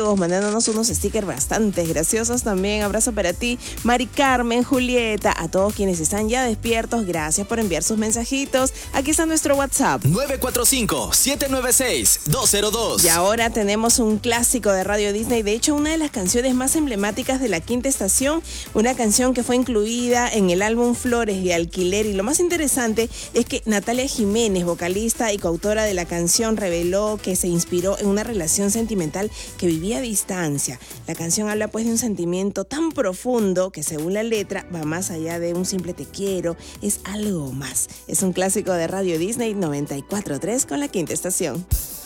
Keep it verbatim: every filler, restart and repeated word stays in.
juegos, mandándonos unos stickers bastante graciosos también. Abrazo para ti, Mari Carmen, Julieta, a todos quienes están ya despiertos. Gracias por enviar sus mensajitos. Aquí está nuestro WhatsApp. nueve cuatro cinco, siete nueve seis, dos cero dos. Y ahora tenemos un clásico de Radio Disney. De hecho, una de las canciones más emblemáticas de la quinta estación. Una canción que fue incluida en el álbum Flores de Alquiler. Y lo más interesante es que Natalia Jiménez, vocalista y coautora de la canción, reveló que se inspiró en una relación sentimental que vivía a distancia. La canción habla pues de un sentimiento tan profundo que, según la letra, va más allá de un simple te quiero, es algo más. Es un clásico de Radio Disney noventa y cuatro punto tres con la quinta estación.